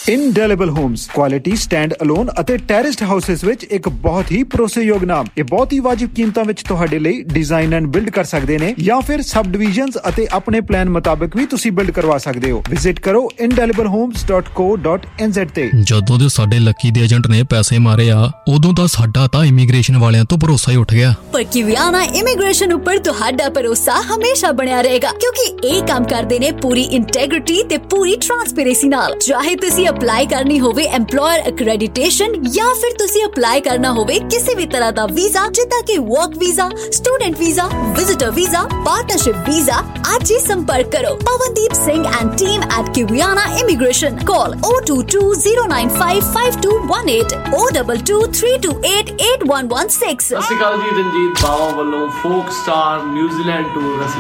ਇੰਡੈਲੀਬਲ homes quality stand alone ਅਤੇ ਟੈਰੇਸਡ houses ਵਿੱਚ ਇੱਕ ਬਹੁਤ ਹੀ ਭਰੋਸੇਯੋਗ ਨਾਮ। ਇਹ ਬਹੁਤ ਹੀ ਵਾਜਿਬ ਕੀਮਤਾਂ ਵਿੱਚ ਤੁਹਾਡੇ ਲਈ ਡਿਜ਼ਾਈਨ ਐਂਡ ਬਿਲਡ ਕਰ ਸਕਦੇ ਨੇ ਜਾਂ ਫਿਰ ਸਬ ਡਿਵੀਜ਼ਨਸ ਅਤੇ ਆਪਣੇ ਪਲਾਨ ਮੁਤਾਬਕ ਵੀ ਤੁਸੀਂ ਬਿਲਡ ਕਰਵਾ ਸਕਦੇ ਹੋ। ਵਿਜ਼ਿਟ ਕਰੋ indelibblehomes.co.nz ਤੇ। ਜਦੋਂ ਦੇ ਸਾਡੇ ਲੱਕੀ ਦੇ ਏਜੰਟ ਨੇ ਪੈਸੇ ਮਾਰੇ ਆ ਉਦੋਂ ਤਾਂ ਸਾਡਾ ਤਾਂ ਇਮੀਗ੍ਰੇਸ਼ਨ ਵਾਲਿਆਂ ਤੋਂ ਭਰੋਸਾ ਹੀ ਉੱਠ ਗਿਆ। ਪਰ ਕਿਵਿਆਨਾ ਇਮੀਗ੍ਰੇਸ਼ਨ ਉੱਪਰ ਤੁਹਾਡਾ ਭਰੋਸਾ ਹਮੇਸ਼ਾ ਬਣਿਆ ਰਹੇਗਾ ਕਿਉਂਕਿ ਇਹ ਕੰਮ ਕਰਦੇ ਨੇ ਪੂਰੀ ਇੰਟੈਗ੍ਰਿਟੀ ਤੇ ਪੂਰੀ ਟ੍ਰਾਂਸਪੇਰੈਂਸੀ ਨਾਲ। ਚਾਹੇ ਤੁਸੀਂ ਅਪਲਾਈ ਕਰਨੀ ਹੋਵੇ ਐਮਪਲੋਇਰ ਐਕ੍ਰੈਡੀਟੇਸ਼ਨ ਜਾਂ ਫਿਰ ਤੁਸੀਂ ਅਪਲਾਈ ਕਰਨਾ ਹੋਵੇ ਕਿਸੇ ਵੀ ਤਰ੍ਹਾਂ ਦਾ ਵੀਜ਼ਾ ਜਿੱਦਾਂ ਕਿ work visa, student visa, visitor visa, partnership visa, ਅੱਜ ਹੀ ਸੰਪਰਕ ਕਰੋ Pawandeep Singh and team at ਕਿਵਿਆਨਾ immigration. ਕਾਲ 022-095-5218 022-328-8116। ਸਤਿ ਸ਼੍ਰੀ ਅਕਾਲ ਜੀ, ਰਣਜੀਤ ਬਾਵਾ ਵੱਲੋਂ ਫੋਕ ਸਟਾਰ ਨਿਊਜ਼ੀਲੈਂਡ ਟੂਰ